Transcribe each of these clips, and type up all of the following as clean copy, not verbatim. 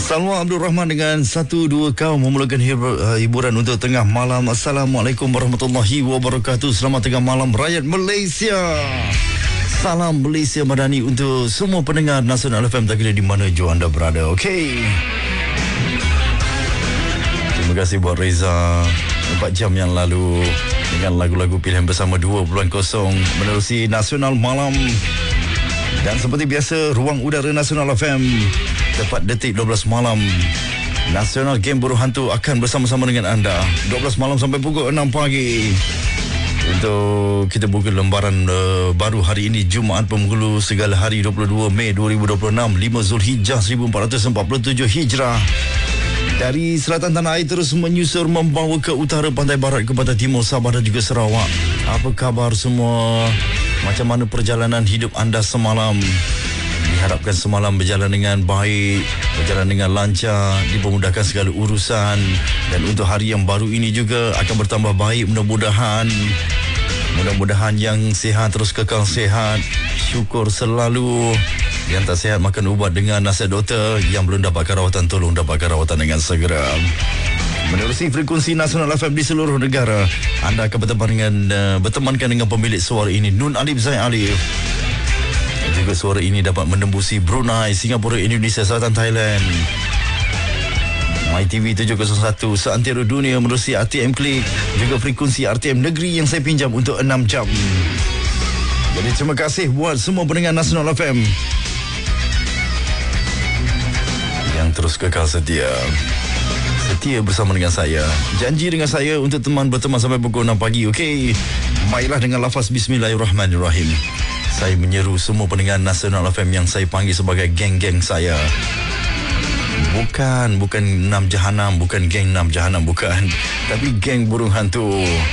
Salwa Abdul Rahman dengan satu dua kaum memulakan hiburan untuk tengah malam. Assalamualaikum warahmatullahi wabarakatuh. Selamat tengah malam rakyat Malaysia. Salam Malaysia Madani untuk semua pendengar Nasional FM, tak kira di mana jua anda berada. Okey. Terima kasih buat Reza 4 jam yang lalu dengan lagu-lagu pilihan bersama 2.0 menerusi Nasional Malam. Dan seperti biasa, ruang udara Nasional FM tepat detik 12 malam. Nasional Game Buruh Hantu akan bersama-sama dengan anda 12 malam sampai pukul 6 pagi. Untuk kita buka lembaran baru hari ini, Jumaat Penghulu Segala Hari 22 Mei 2026, 5 Zulhijjah 1447 Hijrah. Dari selatan tanah air terus menyusur membawa ke utara, pantai barat ke pantai timur, Sabah dan juga Sarawak. Apa khabar semua? Macam mana perjalanan hidup anda semalam? Diharapkan semalam berjalan dengan baik, berjalan dengan lancar, dipermudahkan segala urusan. Dan untuk hari yang baru ini juga akan bertambah baik mudah-mudahan. Mudah-mudahan yang sihat terus kekal sihat. Syukur selalu. Yang tak sihat makan ubat dengan nasihat doktor. Yang belum dapatkan rawatan, tolong dapatkan rawatan dengan segera. Menerusi frekuensi Nasional FM di seluruh negara, anda akan bertemankan dengan pemilik suara ini, Nun Alif Zain Alif. Juga suara ini dapat menembusi Brunei, Singapura, Indonesia, Selatan Thailand. MyTV 701 seantero dunia menerusi RTM Klik, juga frekuensi RTM Negeri yang saya pinjam untuk 6 jam. Jadi terima kasih buat semua pendengar Nasional FM yang terus kekal setia bersama dengan saya. Janji dengan saya untuk berteman sampai pukul 6 pagi. Okey. Baiklah, dengan lafaz Bismillahirrahmanirrahim, saya menyeru semua pendengar Nasional FM yang saya panggil sebagai geng-geng saya. Bukan 6 Jahanam, bukan geng 6 Jahanam, bukan. Tapi geng burung hantu.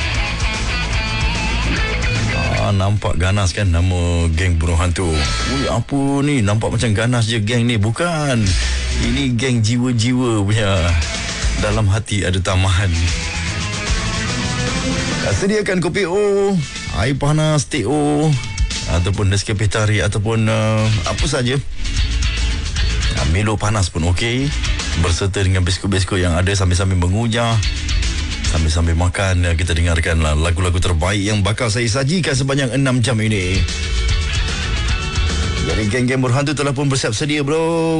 Nampak ganas kan nama geng burung hantu. Ui, apa ni? Nampak macam ganas je geng ni. Bukan. Ini geng jiwa-jiwa punya. Dalam hati ada taman. Sediakan kopi O, air panas teh O, ataupun Nescafe Tarik, ataupun apa saja. Milo panas pun okey. Berserta dengan biskut-biskut yang ada, sambil-sambil mengunyah, sambil-sambil makan. Kita dengarkan lagu-lagu terbaik yang bakal saya sajikan sepanjang 6 jam ini. Jadi geng-geng berhantu telah pun bersiap sedia belum?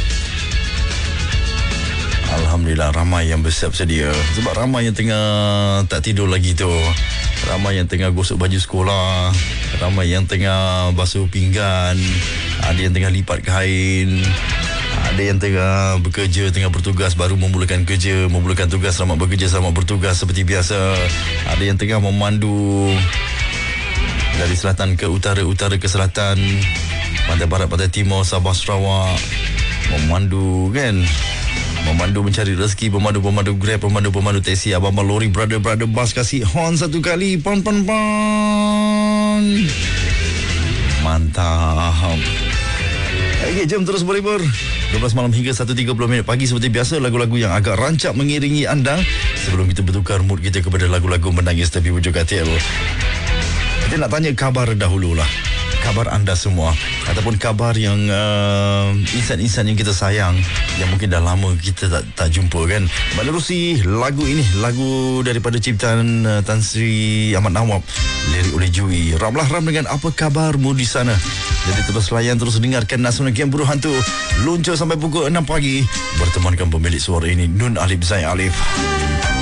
Alhamdulillah, ramai yang bersiap sedia. Sebab ramai yang tengah tak tidur lagi tu. Ramai yang tengah gosok baju sekolah. Ramai yang tengah basuh pinggan. Ada yang tengah lipat kain. Ada yang tengah bekerja, tengah bertugas, baru memulakan kerja, memulakan tugas, selamat bekerja, selamat bertugas seperti biasa. Ada yang tengah memandu dari selatan ke utara, utara ke selatan, pantai barat, pantai timur, Sabah, Sarawak. Memandu kan? Memandu mencari rezeki, pemandu-pemandu Grab, pemandu-pemandu taksi, abang-abang lori, brother bus, kasih horn satu kali, pan. Mantap. Okay, jom terus berlibur 12 malam hingga 1.30 pagi. Seperti biasa, lagu-lagu yang agak rancak mengiringi anda sebelum kita bertukar mood kita kepada lagu-lagu menangis tepi wujud katil. Kita nak tanya kabar dahululah. Kabar anda semua, ataupun kabar yang insan-insan yang kita sayang, yang mungkin dah lama kita tak jumpa kan. Menerusi lagu ini, lagu daripada ciptaan Tan Sri Ahmad Nawab, lirik oleh Jui. Ramlah ram dengan apa kabarmu di sana. Jadi terus layan, terus dengarkan Nasional Game Buruh Hantu. Luncur sampai pukul 6 pagi. Bertemankan pemilik suara ini, Nun Alif Zain Alif.